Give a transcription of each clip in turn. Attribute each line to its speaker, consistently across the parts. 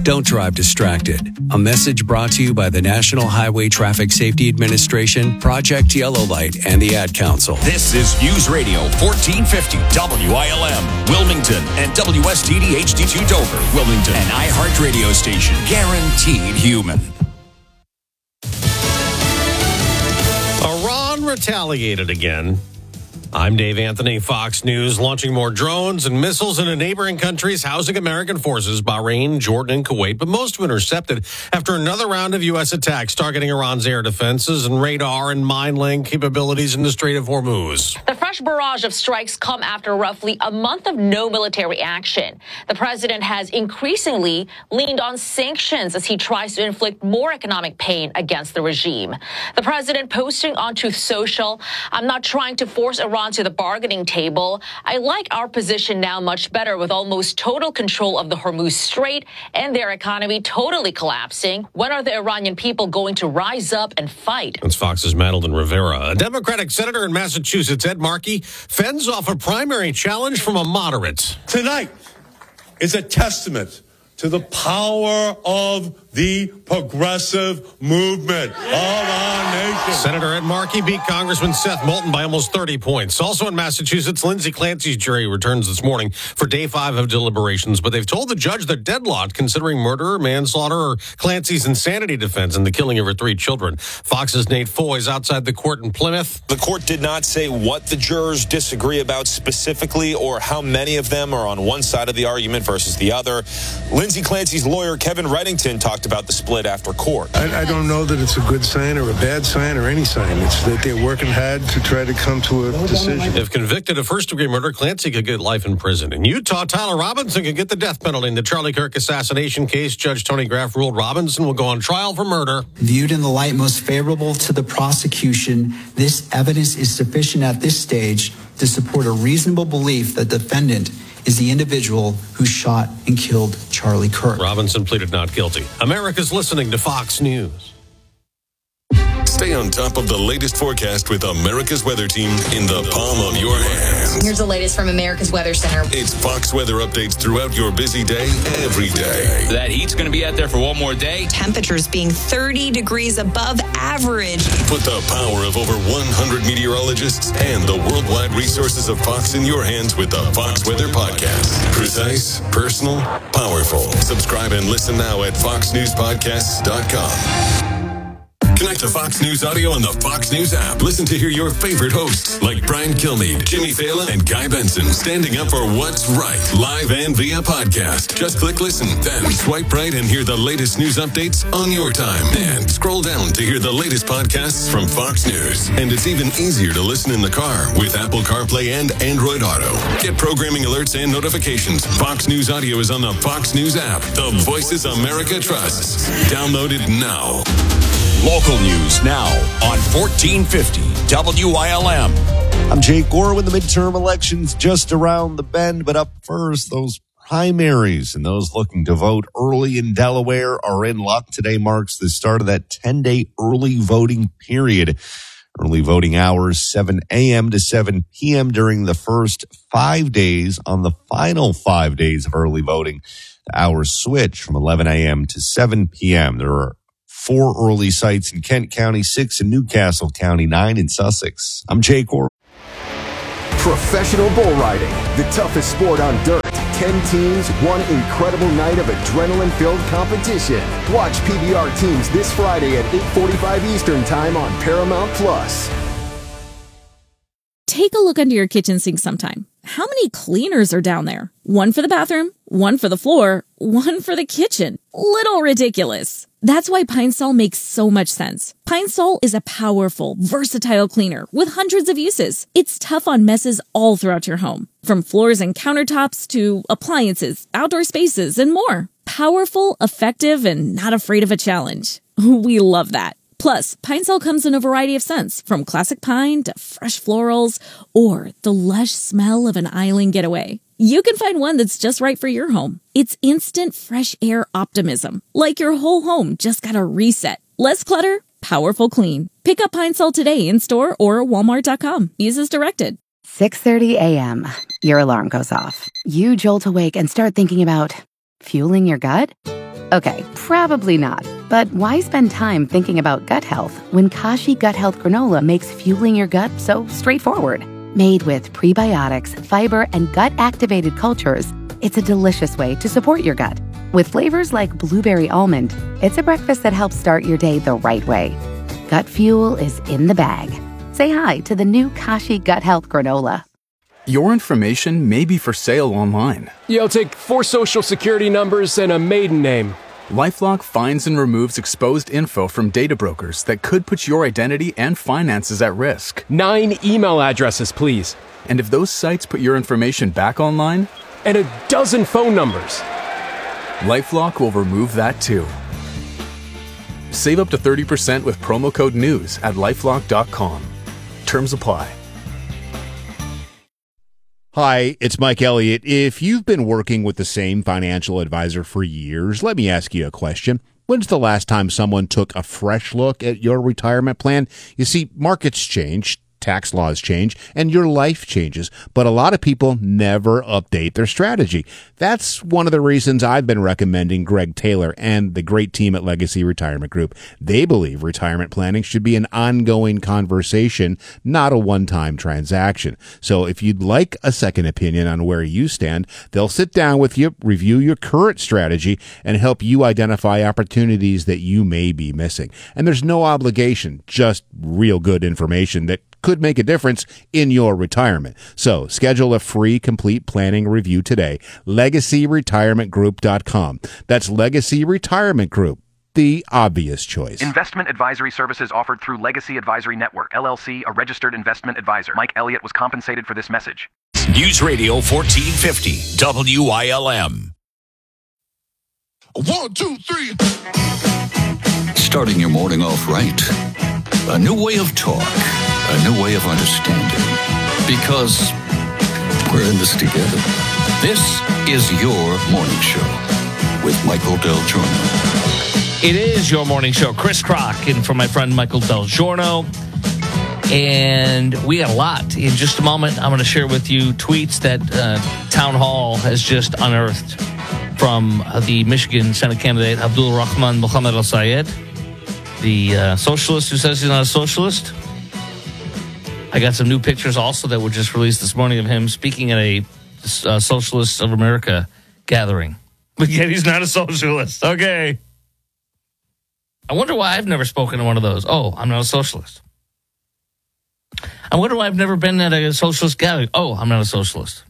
Speaker 1: Don't drive distracted. A message brought to you by the National Highway Traffic Safety Administration, Project Yellow Light, and the Ad Council.
Speaker 2: This is News Radio 1450 WILM, Wilmington, and WSTD HD2 Dover, Wilmington, an iHeart radio station, guaranteed human.
Speaker 3: Iran retaliated again. I'm Dave Anthony, Fox News, launching more drones and missiles into neighboring countries housing American forces, Bahrain, Jordan, and Kuwait, but most were intercepted after another round of U.S. attacks targeting Iran's air defenses and radar and mine laying capabilities in the Strait of Hormuz.
Speaker 4: The fresh barrage of strikes come after roughly a month of no military action. The president has increasingly leaned on sanctions as he tries to inflict more economic pain against the regime. The president posting on Truth Social, "I'm not trying to force Iran to the bargaining table. I like our position now much better with almost total control of the Hormuz Strait and their economy totally collapsing. When are the Iranian people going to rise up and fight?"
Speaker 3: That's Fox's Madeline Rivera. A Democratic senator in Massachusetts, Ed Markey, fends off a primary challenge from a moderate.
Speaker 5: Tonight is a testament to the power of the progressive movement of our nation.
Speaker 3: Senator Ed Markey beat Congressman Seth Moulton by almost 30 points. Also in Massachusetts, Lindsay Clancy's jury returns this morning for day 5 of deliberations, but they've told the judge they're deadlocked considering murder, manslaughter, or Clancy's insanity defense in the killing of her 3 children. Fox's Nate Foy is outside the court in Plymouth.
Speaker 6: The court did not say what the jurors disagree about specifically or how many of them are on one side of the argument versus the other. Lindsay Clancy's lawyer, Kevin Reddington, talked about the split after court.
Speaker 7: I don't know that it's a good sign or a bad sign or any sign. It's that they're working hard to try to come to a decision.
Speaker 3: If convicted of first-degree murder, Clancy could get life in prison. In Utah, Tyler Robinson could get the death penalty in the Charlie Kirk assassination case. Judge Tony Graff ruled Robinson will go on trial for murder.
Speaker 8: Viewed in the light most favorable to the prosecution, this evidence is sufficient at this stage to support a reasonable belief that the defendant is the individual who shot and killed Charlie Kirk.
Speaker 3: Robinson pleaded not guilty. America's listening to Fox News.
Speaker 9: Stay on top of the latest forecast with America's Weather Team in the palm of your hands.
Speaker 10: Here's the latest from America's Weather Center.
Speaker 9: It's Fox weather updates throughout your busy day, every day.
Speaker 2: That heat's going to be out there for one more day.
Speaker 10: Temperatures being 30 degrees above average.
Speaker 9: Put the power of over 100 meteorologists and the worldwide resources of Fox in your hands with the Fox Weather Podcast. Precise, personal, powerful. Subscribe and listen now at foxnewspodcasts.com. Connect to Fox News Audio on the Fox News app. Listen to hear your favorite hosts like Brian Kilmeade, Jimmy Fallon, and Guy Benson standing up for what's right, live and via podcast. Just click listen, then swipe right and hear the latest news updates on your time. And scroll down to hear the latest podcasts from Fox News. And it's even easier to listen in the car with Apple CarPlay and Android Auto. Get programming alerts and notifications. Fox News Audio is on the Fox News app. The voices America trusts. Download it now.
Speaker 2: Local news now on 1450 WILM.
Speaker 11: I'm Jake Gore with the midterm elections just around the bend, but up first, those primaries and those looking to vote early in Delaware are in luck. Today marks the start of that 10-day early voting period. Early voting hours, 7 a.m. to 7 p.m. during the first 5 days. On the final 5 days of early voting, the hours switch from 11 a.m. to 7 p.m. There are 4 early sites in Kent County, 6 in Newcastle County, 9 in Sussex. I'm Jake Orr.
Speaker 12: Professional bull riding, the toughest sport on dirt. 10 teams, one incredible night of adrenaline-filled competition. Watch PBR teams this Friday at 8:45 Eastern Time on Paramount+.
Speaker 13: Take a look under your kitchen sink sometime. How many cleaners are down there? One for the bathroom, one for the floor, one for the kitchen. Little ridiculous. That's why Pine Sol makes so much sense. Pine Sol is a powerful, versatile cleaner with hundreds of uses. It's tough on messes all throughout your home, from floors and countertops to appliances, outdoor spaces, and more. Powerful, effective, and not afraid of a challenge. We love that. Plus, Pine Sol comes in a variety of scents, from classic pine to fresh florals or the lush smell of an island getaway. You can find one that's just right for your home. It's instant fresh air optimism, like your whole home just got a reset. Less clutter, powerful clean. Pick up Pine Sol today in store or walmart.com. Use as directed.
Speaker 14: 6:30 a.m. Your alarm goes off. You jolt awake and start thinking about fueling your gut? Okay, probably not. But why spend time thinking about gut health when Kashi Gut Health Granola makes fueling your gut so straightforward? Made with prebiotics, fiber, and gut-activated cultures, it's a delicious way to support your gut. With flavors like blueberry almond, it's a breakfast that helps start your day the right way. Gut fuel is in the bag. Say hi to the new Kashi Gut Health Granola.
Speaker 15: Your information may be for sale online.
Speaker 16: Yeah, I'll take 4 social security numbers and a maiden name.
Speaker 15: LifeLock finds and removes exposed info from data brokers that could put your identity and finances at risk.
Speaker 16: 9 email addresses, please.
Speaker 15: And if those sites put your information back online?
Speaker 16: And a dozen phone numbers.
Speaker 15: LifeLock will remove that too. Save up to 30% with promo code NEWS at LifeLock.com. Terms apply.
Speaker 17: Hi, it's Mike Elliott. If you've been working with the same financial advisor for years, let me ask you a question. When's the last time someone took a fresh look at your retirement plan? You see, markets change, tax laws change, and your life changes, but a lot of people never update their strategy. That's one of the reasons I've been recommending Greg Taylor and the great team at Legacy Retirement Group. They believe retirement planning should be an ongoing conversation, not a one-time transaction. So if you'd like a second opinion on where you stand, they'll sit down with you, review your current strategy, and help you identify opportunities that you may be missing. And there's no obligation, just real good information that could make a difference in your retirement. So schedule a free complete planning review today. LegacyRetirementGroup.com. That's Legacy Retirement Group, the obvious choice.
Speaker 18: Investment advisory services offered through Legacy Advisory Network, LLC, a registered investment advisor. Mike Elliott was compensated for this message.
Speaker 2: News Radio 1450, WILM.
Speaker 19: 1, 2, 3. Starting your morning off right. A new way of talk. A new way of understanding. Because we're in this together. This is your morning show with Michael Del Giorno.
Speaker 20: It is your morning show. Chris Crock in for my friend Michael Del Giorno. And we got a lot. In just a moment, I'm going to share with you tweets that Town Hall has just unearthed from the Michigan Senate candidate Abdul Rahman Mohammed Al-Sayed, the socialist who says he's not a socialist. I got some new pictures also that were just released this morning of him speaking at a Socialists of America gathering. But yet he's not a socialist. Okay. I wonder why I've never spoken to one of those. Oh, I'm not a socialist. I wonder why I've never been at a socialist gathering. Oh, I'm not a socialist.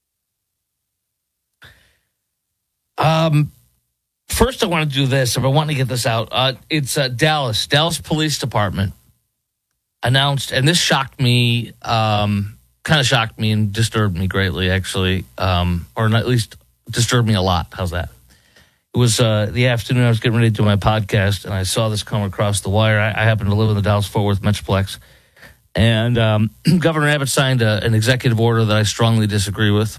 Speaker 20: First, I want to do this. If I want to get this out, it's Dallas Police Department announced, and this shocked me, kind of shocked me and disturbed me greatly, actually, or at least disturbed me a lot. How's that? It was the afternoon I was getting ready to do my podcast, and I saw this come across the wire. I happen to live in the Dallas-Fort Worth Metroplex, and Governor Abbott signed an executive order that I strongly disagree with,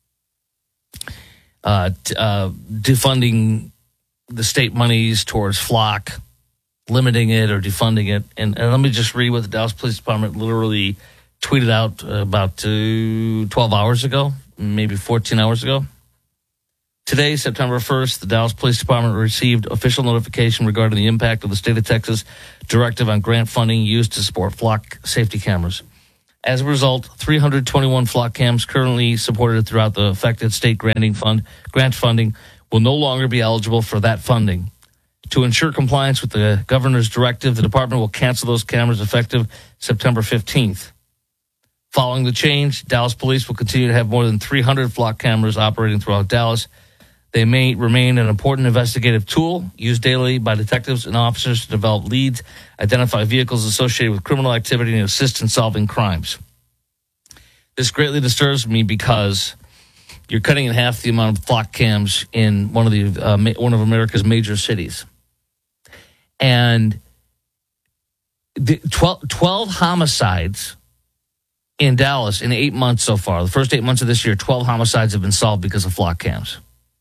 Speaker 20: defunding the state monies towards FLOC, limiting it or defunding it. And let me just read what the Dallas Police Department literally tweeted out about 12 hours ago, maybe 14 hours ago. Today, September 1st, the Dallas Police Department received official notification regarding the impact of the state of Texas directive on grant funding used to support FLOC safety cameras. As a result, 321 FLOC cams currently supported throughout the affected state grant funding will no longer be eligible for that funding. To ensure compliance with the governor's directive, the department will cancel those cameras effective September 15th. Following the change, Dallas police will continue to have more than 300 FLOC cameras operating throughout Dallas. They may remain an important investigative tool used daily by detectives and officers to develop leads, identify vehicles associated with criminal activity, and assist in solving crimes. This greatly disturbs me because you're cutting in half the amount of FLOC cams in one of America's major cities. And the 12 homicides in Dallas in 8 months so far. The first 8 months of this year, 12 homicides have been solved because of FLOC cams.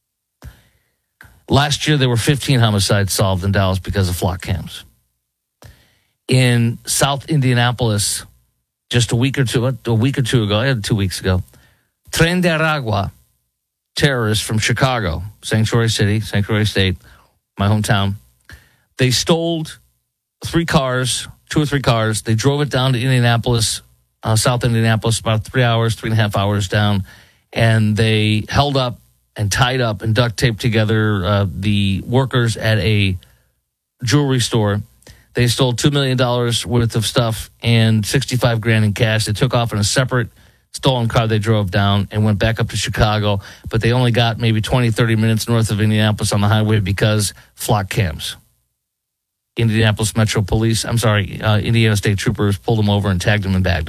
Speaker 20: Last year, there were 15 homicides solved in Dallas because of FLOC cams. In South Indianapolis, just a week or two ago, 2 weeks ago, Tren de Aragua, terrorists from Chicago, Sanctuary City, Sanctuary State, my hometown. They stole 2 or 3 cars. They drove it down to Indianapolis, South Indianapolis, about 3.5 hours down. And they held up and tied up and duct taped together the workers at a jewelry store. They stole $2 million worth of stuff and $65,000 in cash. They took off in a separate stolen car they drove down and went back up to Chicago. But they only got maybe 20, 30 minutes north of Indianapolis on the highway because flock cams. Indiana State Troopers pulled them over and tagged them and bagged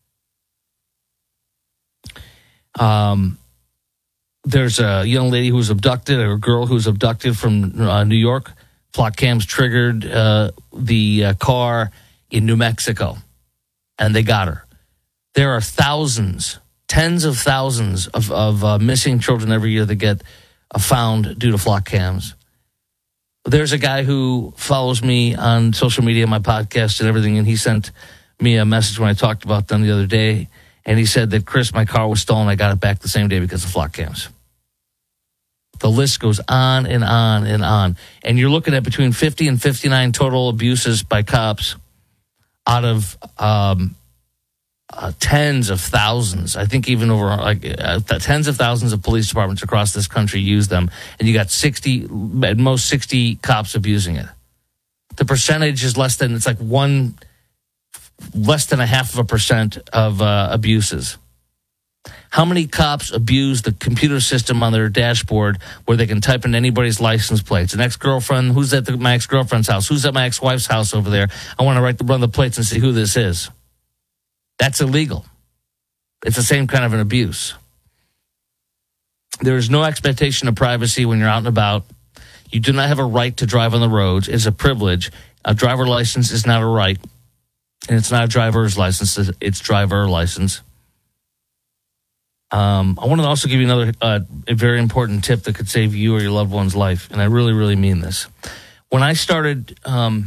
Speaker 20: them. There's a young lady who was abducted, or a girl who was abducted from New York. Flock cams triggered the car in New Mexico, and they got her. There are thousands, tens of thousands of missing children every year that get found due to flock cams. There's a guy who follows me on social media, my podcast and everything, and he sent me a message when I talked about them the other day, and he said that, Chris, my car was stolen. I got it back the same day because of flock cams. The list goes on and on and on. And you're looking at between 50 and 59 total abuses by cops out of tens of thousands. I think even over tens of thousands of police departments across this country use them. And you got 60, at most 60 cops abusing it. The percentage is less than 0.5% of abuses. How many cops abuse the computer system on their dashboard where they can type in anybody's license plates? An ex-girlfriend, who's at my ex-girlfriend's house? Who's at my ex-wife's house over there? I want to run the plates and see who this is. That's illegal. It's the same kind of an abuse. There is no expectation of privacy when you're out and about. You do not have a right to drive on the roads. It's a privilege. A driver license is not a right. And it's not a driver's license. It's driver license. I want to also give you another a very important tip that could save you or your loved one's life. And I really, really mean this. When I started when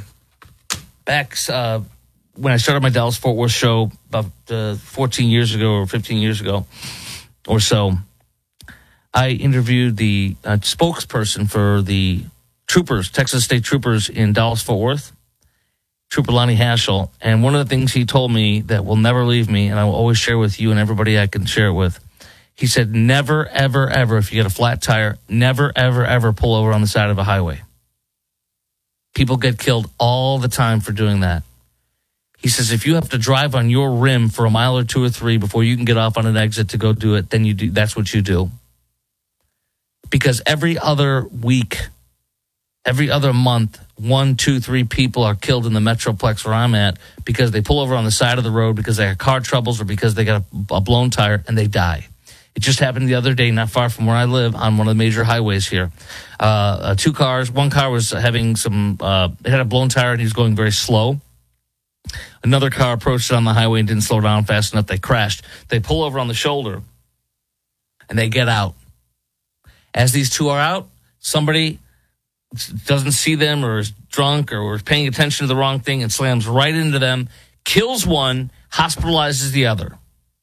Speaker 20: I started my Dallas-Fort Worth show about 14 years ago or 15 years ago or so, I interviewed the spokesperson for the troopers, Texas State Troopers in Dallas-Fort Worth, Trooper Lonnie Haschel. And one of the things he told me that will never leave me, and I will always share with you and everybody I can share it with, he said, never, ever, ever, if you get a flat tire, never, ever, ever pull over on the side of a highway. People get killed all the time for doing that. He says, if you have to drive on your rim for a mile or 2 or 3 before you can get off on an exit to go do it, then you do. That's what you do. Because every other week, every other month, 1, 2, 3 people are killed in the Metroplex where I'm at because they pull over on the side of the road because they have car troubles or because they got a blown tire and they die. It just happened the other day, not far from where I live, on one of the major highways here. 2 cars. One car was having it had a blown tire and he was going very slow. Another car approached it on the highway and didn't slow down fast enough. They crashed. They pull over on the shoulder and they get out. As these 2 are out, somebody doesn't see them or is drunk or is paying attention to the wrong thing and slams right into them, kills one, hospitalizes the other.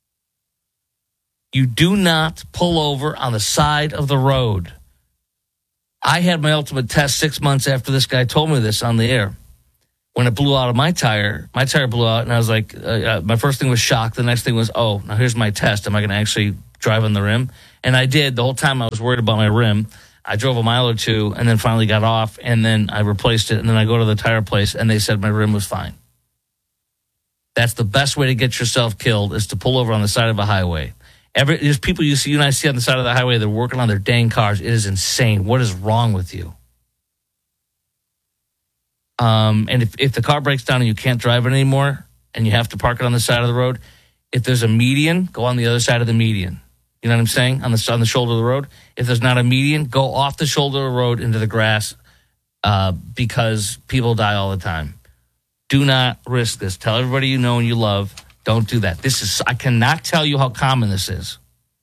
Speaker 20: You do not pull over on the side of the road. I had my ultimate test 6 months after this guy told me this on the air. When it blew out of my tire blew out, and I was like, my first thing was shock. The next thing was, oh, now here's my test. Am I going to actually drive on the rim? And I did. The whole time I was worried about my rim. I drove a mile or 2 and then finally got off, and then I replaced it, and then I go to the tire place, and they said my rim was fine. That's the best way to get yourself killed, is to pull over on the side of a highway. There's people you and I see on the side of the highway that are working on their dang cars. It is insane. What is wrong with you? And if the car breaks down and you can't drive it anymore and you have to park it on the side of the road, if there's a median, go on the other side of the median. You know what I'm saying? On the shoulder of the road. If there's not a median, go off the shoulder of the road into the grass because people die all the time. Do not risk this. Tell everybody you know and you love, don't do that. I cannot tell you how common this is.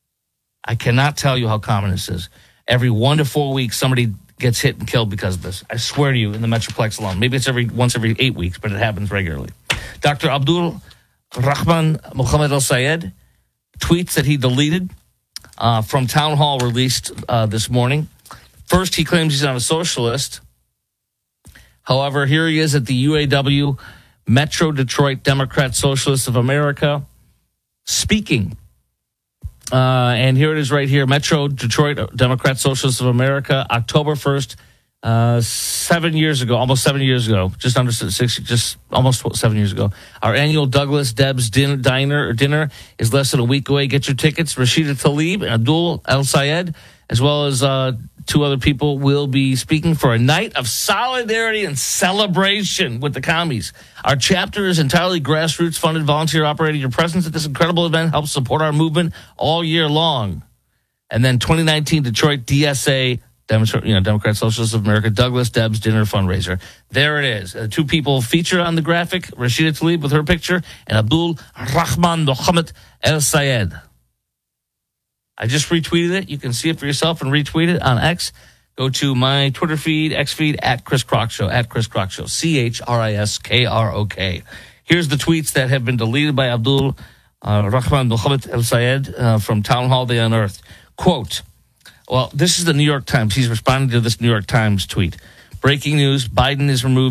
Speaker 20: Every 1 to 4 weeks, somebody gets hit and killed because of this. I swear to you, in the Metroplex alone. Maybe it's once every 8 weeks, but it happens regularly. Dr. Abdul Rahman Muhammad Al-Sayed tweets that he deleted from Town Hall released this morning. First, he claims he's not a socialist. However, here he is at the UAW, Metro Detroit Democrat Socialists of America, speaking. And here it is right here, Metro Detroit Democrat Socialists of America, October 1st, 7 years ago, almost 7 years ago, just under 6, just almost 7 years ago. Our annual Douglas Debs dinner is less than a week away. Get your tickets. Rashida Tlaib and Abdul El Sayed, as well as 2 other people, will be speaking for a night of solidarity and celebration with the commies. Our chapter is entirely grassroots funded, volunteer operated. Your presence at this incredible event helps support our movement all year long. And then 2019 Detroit DSA, Democrat Socialists of America, Douglas Debs dinner fundraiser. There it is. 2 people featured on the graphic, Rashida Tlaib with her picture, and Abdul Rahman Mohammed El Sayed. I just retweeted it. You can see it for yourself and retweet it on X. Go to my Twitter feed, X feed, at Chris Crock Show, ChrisKrock. Here's the tweets that have been deleted by Abdul Rahman Mohammed El Sayed from Town Hall they unearthed. Quote, well, this is the New York Times. He's responding to this New York Times tweet. Breaking news, President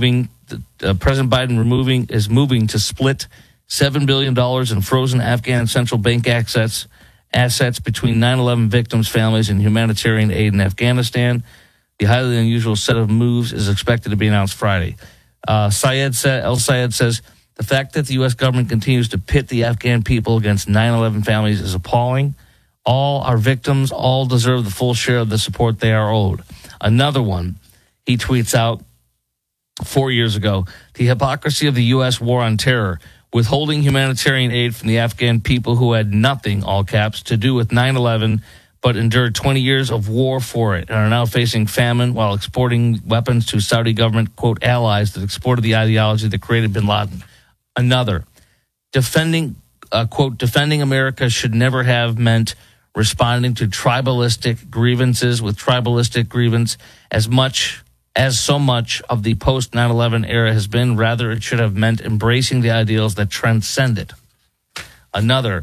Speaker 20: Biden is moving to split $7 billion in frozen Afghan central bank assets between 9/11 victims' families and humanitarian aid in Afghanistan. The highly unusual set of moves is expected to be announced Friday. El Sayed says, the fact that the U.S. government continues to pit the Afghan people against 9/11 families is appalling. All our victims all deserve the full share of the support they are owed. Another one, he tweets out 4 years ago, the hypocrisy of the U.S. war on terror, withholding humanitarian aid from the Afghan people who had nothing, all caps, to do with 9/11, but endured 20 years of war for it and are now facing famine while exporting weapons to Saudi government, quote, allies that exported the ideology that created bin Laden. Another, defending America should never have meant responding to tribalistic grievances with tribalistic grievance as much as so much of the post 9/11 era has been. Rather, it should have meant embracing the ideals that transcend it. Another,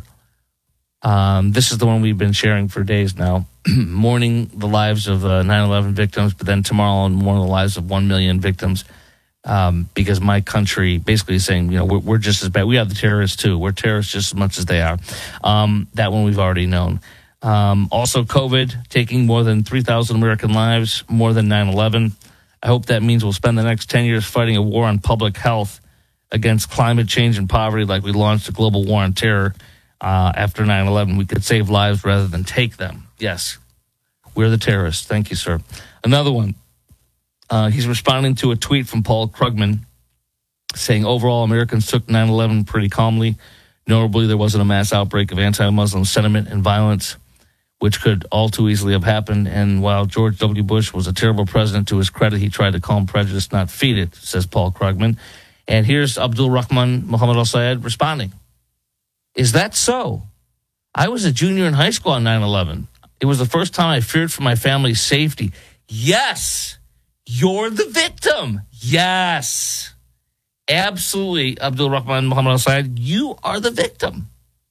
Speaker 20: this is the one we've been sharing for days now, mourning the lives of 9/11 victims, but then tomorrow I'll mourn the lives of 1 million victims because my country basically is saying, we're just as bad. We have the terrorists too. We're terrorists just as much as they are. That one we've already known. Also, COVID taking more than 3,000 American lives, more than 9/11. I hope that means we'll spend the next 10 years fighting a war on public health against climate change and poverty like we launched a global war on terror after 9/11. We could save lives rather than take them. Yes, we're the terrorists. Thank you, sir. Another one. He's responding to a tweet from Paul Krugman saying, overall, Americans took 9/11 pretty calmly. Notably, there wasn't a mass outbreak of anti-Muslim sentiment and violence, which could all too easily have happened. And while George W. Bush was a terrible president, to his credit, he tried to calm prejudice, not feed it, says Paul Krugman. And here's Abdul Rahman Mohammed El Sayed responding. Is that so? I was a junior in high school on 9/11. It was the first time I feared for my family's safety. Yes, you're the victim. Yes, absolutely, Abdul Rahman Mohammed El Sayed, you are the victim.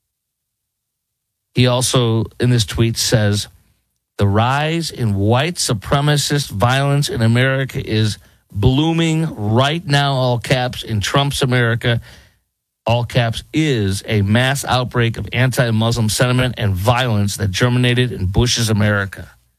Speaker 20: He also, in this tweet, says, the rise in white supremacist violence in America is blooming right now, all caps, in Trump's America. All caps, is a mass outbreak of anti-Muslim sentiment and violence that germinated in Bush's America.